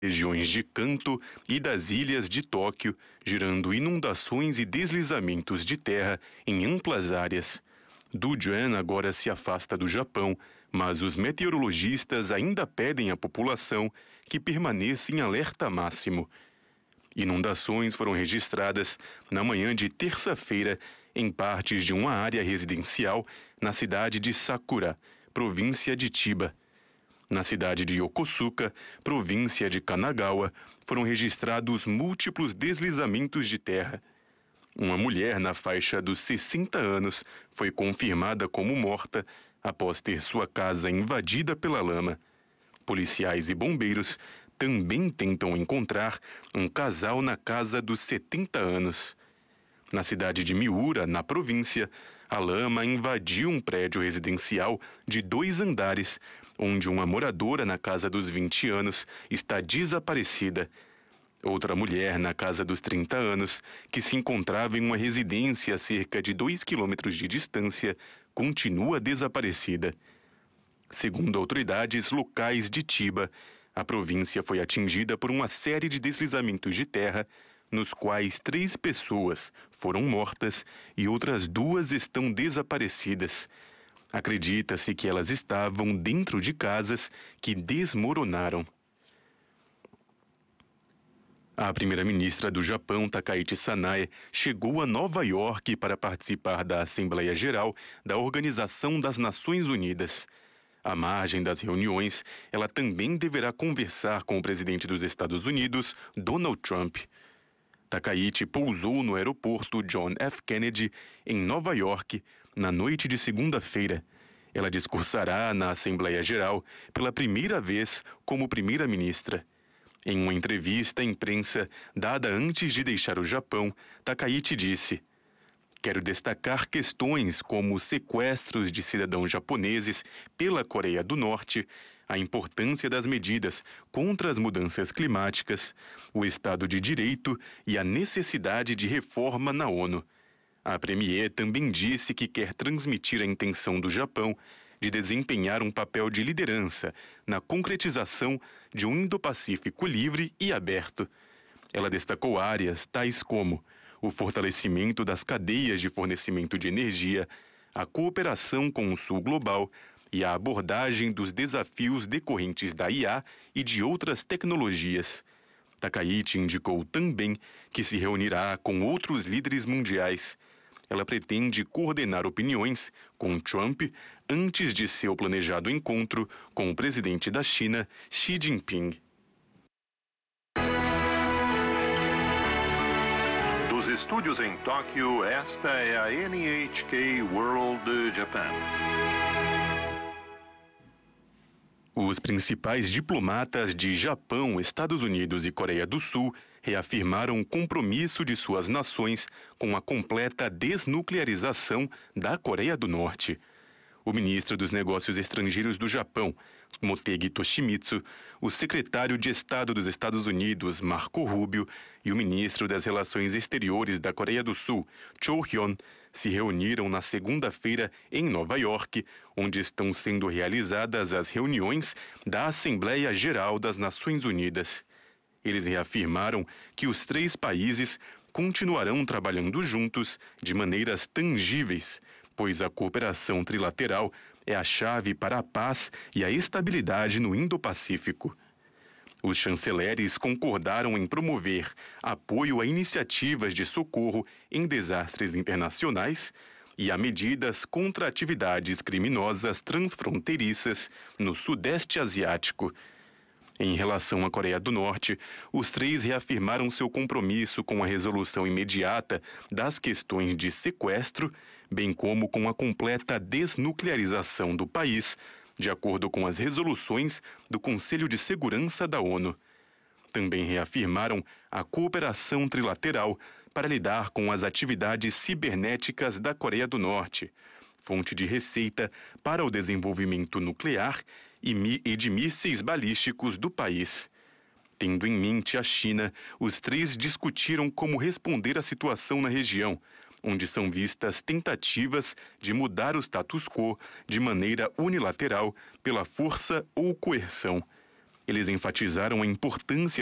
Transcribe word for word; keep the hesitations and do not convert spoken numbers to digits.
regiões de Kanto e das ilhas de Tóquio, gerando inundações e deslizamentos de terra em amplas áreas. Dujuan agora se afasta do Japão, mas os meteorologistas ainda pedem à população que permaneça em alerta máximo. Inundações foram registradas na manhã de terça-feira em partes de uma área residencial na cidade de Sakura, província de Chiba. Na cidade de Yokosuka, província de Kanagawa, foram registrados múltiplos deslizamentos de terra. Uma mulher na faixa dos sessenta anos foi confirmada como morta após ter sua casa invadida pela lama. Policiais e bombeiros também tentam encontrar um casal na casa dos setenta anos. Na cidade de Miura, na província, a lama invadiu um prédio residencial de dois andares, onde uma moradora na casa dos vinte anos está desaparecida. Outra mulher na casa dos trinta anos, que se encontrava em uma residência a cerca de dois quilômetros de distância, continua desaparecida. Segundo autoridades locais de Chiba, a província foi atingida por uma série de deslizamentos de terra, nos quais três pessoas foram mortas e outras duas estão desaparecidas. Acredita-se que elas estavam dentro de casas que desmoronaram. A primeira-ministra do Japão, Takaichi Sanae, chegou a Nova York para participar da Assembleia Geral da Organização das Nações Unidas. À margem das reuniões, ela também deverá conversar com o presidente dos Estados Unidos, Donald Trump. Takaichi pousou no aeroporto John F. Kennedy, em Nova York, na noite de segunda-feira. Ela discursará na Assembleia Geral pela primeira vez como primeira-ministra. Em uma entrevista à imprensa dada antes de deixar o Japão, Takaichi disse: "Quero destacar questões como sequestros de cidadãos japoneses pela Coreia do Norte, a importância das medidas contra as mudanças climáticas, o Estado de Direito e a necessidade de reforma na ONU." A premier também disse que quer transmitir a intenção do Japão de desempenhar um papel de liderança na concretização de um Indo-Pacífico livre e aberto. Ela destacou áreas tais como o fortalecimento das cadeias de fornecimento de energia, a cooperação com o Sul Global e a abordagem dos desafios decorrentes da I A e de outras tecnologias. Takaichi indicou também que se reunirá com outros líderes mundiais. Ela pretende coordenar opiniões com Trump antes de seu planejado encontro com o presidente da China, Xi Jinping. Dos estúdios em Tóquio, esta é a N H K World Japan. Os principais diplomatas de Japão, Estados Unidos e Coreia do Sul reafirmaram o compromisso de suas nações com a completa desnuclearização da Coreia do Norte. O ministro dos Negócios Estrangeiros do Japão, Motegi Toshimitsu, o secretário de Estado dos Estados Unidos, Marco Rubio, e o ministro das Relações Exteriores da Coreia do Sul, Cho Hyun, se reuniram na segunda-feira em Nova York, onde estão sendo realizadas as reuniões da Assembleia Geral das Nações Unidas. Eles reafirmaram que os três países continuarão trabalhando juntos de maneiras tangíveis, pois a cooperação trilateral é a chave para a paz e a estabilidade no Indo-Pacífico. Os chanceleres concordaram em promover apoio a iniciativas de socorro em desastres internacionais e a medidas contra atividades criminosas transfronteiriças no Sudeste Asiático. Em relação à Coreia do Norte, os três reafirmaram seu compromisso com a resolução imediata das questões de sequestro, bem como com a completa desnuclearização do país, de acordo com as resoluções do Conselho de Segurança da ONU. Também reafirmaram a cooperação trilateral para lidar com as atividades cibernéticas da Coreia do Norte, fonte de receita para o desenvolvimento nuclear e de mísseis balísticos do país. Tendo em mente a China, os três discutiram como responder à situação na região, onde são vistas tentativas de mudar o status quo de maneira unilateral pela força ou coerção. Eles enfatizaram a importância